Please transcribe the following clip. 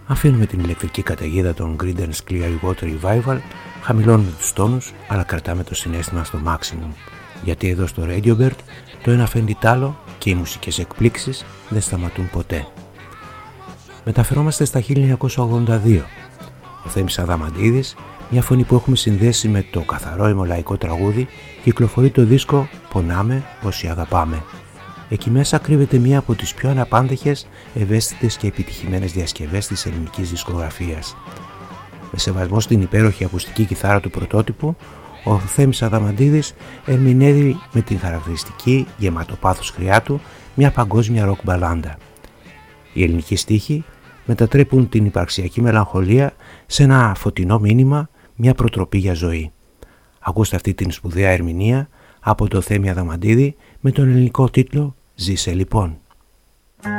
Αφήνουμε την ηλεκτρική καταιγίδα των Creedence Clearwater Revival, χαμηλώνουμε τους τόνους, αλλά κρατάμε το συναίσθημα στο maximum. Γιατί εδώ στο Radiobird το ένα φαίνεται τ' άλλο και οι μουσικές εκπλήξεις δεν σταματούν ποτέ. Μεταφερόμαστε στα 1982. Ο Θέμης Αδαμαντίδης, μια φωνή που έχουμε συνδέσει με το καθαρό αιμολαϊκό τραγούδι, κυκλοφορεί το δίσκο «Πονάμε όσοι αγαπάμε». Εκεί μέσα κρύβεται μία από τις πιο αναπάντεχες, ευαίσθητες και επιτυχημένες διασκευές της ελληνικής δισκογραφίας. Με σεβασμό στην υπέροχη ακουστική κιθάρα του πρωτότυπου, ο Θέμης Αδαμαντίδης ερμηνεύει με την χαρακτηριστική γεματοπάθος χρειά του μια παγκόσμια ροκ μπαλάντα. Οι ελληνικοί στίχοι μετατρέπουν την υπαρξιακή μελαγχολία σε ένα φωτεινό μήνυμα, μια προτροπή για ζωή. Ακούστε αυτή την σπουδαία ερμηνεία από το Θέμη Αδαμαντίδη με τον ελληνικό τίτλο «Ζήσε λοιπόν».